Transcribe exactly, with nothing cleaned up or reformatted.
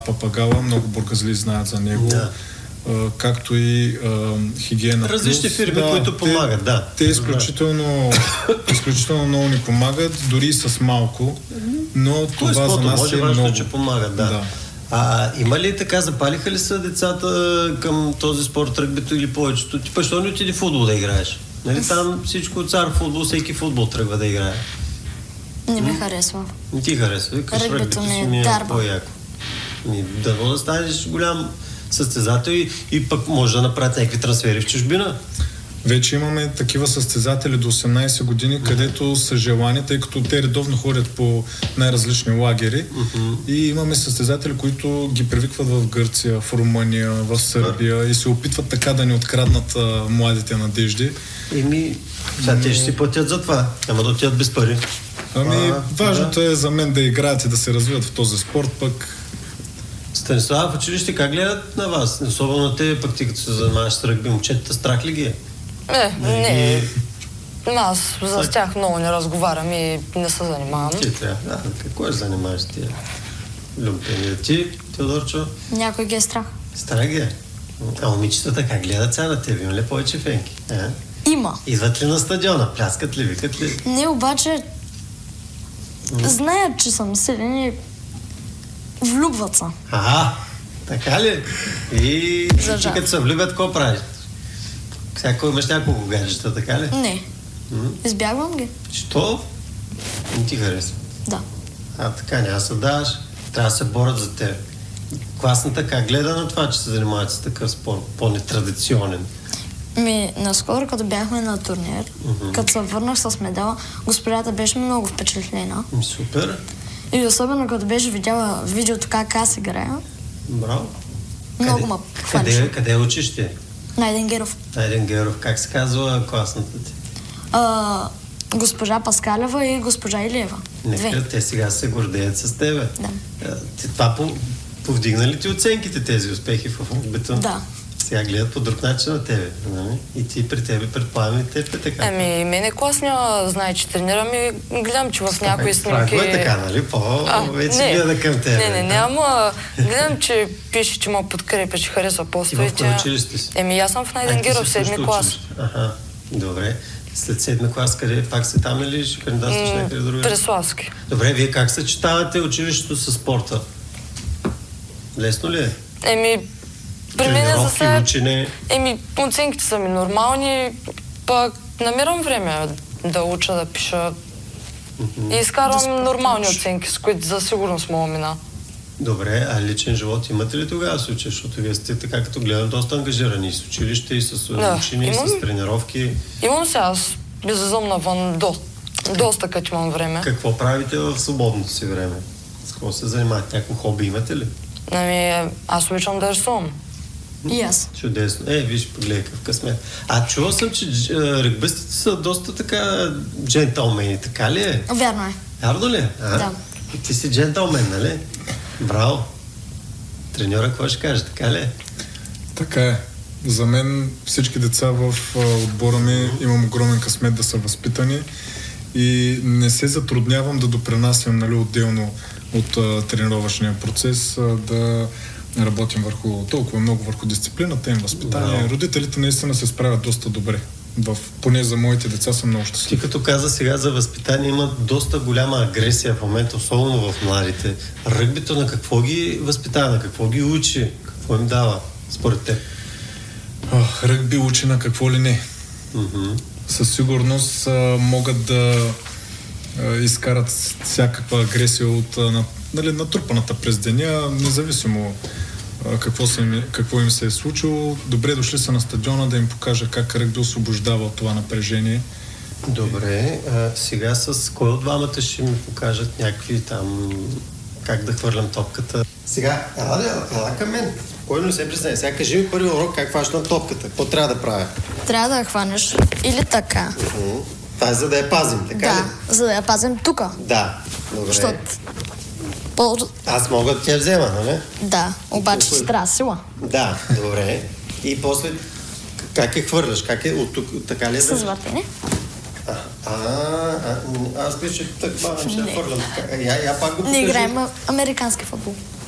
Папагала, много бургазли знаят за него. Да. Uh, както и uh, хигиена. Различни плюс, фирми, да, които помагат, те, да. Те изключително, изключително много ни помагат, дори и с малко, но това това за нас може, е важно, много. че помагат, да. да. А има ли така, запалиха ли са децата към този спорт, ръгбито или повечето? Ти па, що не отиди футбол да играеш? Нали, там всичко цар футбол, всеки футбол тръгва да играе. Не ми харесва. Не ти харесва. Викаш, Ръгбито си ми е дарба. по-яко. Дано да станеш голям състезател и, и пък може да направят някакви трансфери в чужбина. Вече имаме такива състезатели до осемнайсет години, uh-huh. където са желани, тъй като те редовно ходят по най-различни лагери uh-huh. и имаме състезатели, които ги привикват в Гърция, в Румъния, в Сърбия uh-huh. и се опитват така да ни откраднат а, младите надежди. Еми, сега те ще си платят за това, няма да отидат без пари. Ами, а, важното да. е за мен да играят и да се развиват в този спорт, пък Станислав, в училище как гледат на вас? Особено на те, пък ти като се занимаваш с ръгби, момчетата страх ли ги е? Не, не. не. Аз за тях много не разговарям и не се занимавам. Ти трябва, да. Какво ще занимаваш тия люмпени? Ти, Теодорчо? Някой ги е страх. Страх ги е? А момичетата как гледат сега на тебе? Има ли повече фенки? А? Има. Идват ли на стадиона? Пляскат ли? Викат ли? Не, обаче знаят, че съм силен и влюбват се. Ага, така ли? И За като се влюбят, какво правиш? Всяко имаш няколко гаджета, така ли? Не. М? Избягвам ги. Що? Не ти харесва. Да. А, така, няма да се даваш. Трябва да се борят за теб. Класната как гледа на това, че се занимават с такъв спорт, по-нетрадиционен? Ми, наскоро, като бяхме на турнир, uh-huh. като се върнах с медала, госпожата беше много впечатлена. Супер. И особено като беше видяла видеото как аз играя, Браво. много ме хванеше. Къде, къде учиш ти? Найден Геров. Найден Геров. Как се казва класната ти? А, госпожа Паскалева и госпожа Илиева. Нека Две. те сега се гордеят с тебе. Да. Ти, това по, повдигна ли ти оценките тези успехи в ръгбито? Да. Сега гледат по друг начин на тебе. Нали? И ти при тебе, предполагам и теб е така. Ами, мене клас няма знае, че тренирам и гледам, че в Стоп, някои е, снимки... Това е така, нали? По-вече гледа към тебе. Не, не, не, ама гледам, че пише, че ме подкрепя, че харесва Ти поства. в кое училище си? Еми, аз съм в Найден Геров, седми клас. Аха, добре. След седми клас, къде? Пак се там или ще кандидатстваш М, някъде друга? Преславски. Добре, вие как съчетавате училището с спорта? Лесно ли е? Еми, при мен за Тренировки, сега... учене. Еми, оценките са ми нормални, пък намирам време да уча, да пиша. И изкарвам Да нормални спортуваш. оценки, с които за сигурност мога мина. Добре, а личен живот имате ли тогава случай? Защото вие сте така, като гледам, доста ангажирани и с училище, и с Да, учени, и имам. с тренировки. Имам сега, аз излизам навън до, доста като имам време. Какво правите в свободното си време? С какво се занимавате? Някакво хоби имате ли? Ами, аз обичам да рисувам. И аз. Чудесно. Е, виж, погледай какъв късмет. А чувал съм, че дж- ръгбистите са доста така джентълмени, така ли е? Вярно е. Вярно ли е? А? Да. И ти си джентълмен, нали? Браво. Треньора, какво ще каже, така ли е? така е. За мен всички деца в а, отбора ми имам огромен късмет да са възпитани и не се затруднявам да допринасям, нали, отделно от а, тренировъчния процес, а, да работим върху толкова много върху дисциплината им, възпитание. Браво. Родителите наистина се справят доста добре. В, поне за моите деца съм много Ти щастлив. като каза сега за възпитание, има доста голяма агресия в момента, особено в младите. Ръгбито на какво ги възпитава, на какво ги учи, какво им дава, според теб? Ах, ръгби учи на какво ли не. Мгм. Със сигурност а, могат да а, изкарат всякаква агресия от а, на, нали, натрупаната през деня, независимо а, какво, се им, какво им се е случило. Добре дошли са на стадиона да им покажа как ръгби освобождава от това напрежение. Добре, а, сега с кой от двамата ще ми покажат някакви там как да хвърлям топката? Сега, ела, ела, ела към мен. Кой не се признае? Сега кажи ми първи урок как хващам топката. Какво трябва да правя? Трябва да я хванеш или така. М, Това е за да я пазим, така Да, ли? за да я пазим тука. Да. Добре. Защото... По... Аз мога да ти я взема, нали? Да, обаче ще трябва сила. Да, добре. И после как я хвърляш? Как е от тук, така ли е? С въртене. А, а, а, аз мисля, че така ще я Не. хвърлям. Така. Я, я пак го Не покажи. играем а- американски футбол.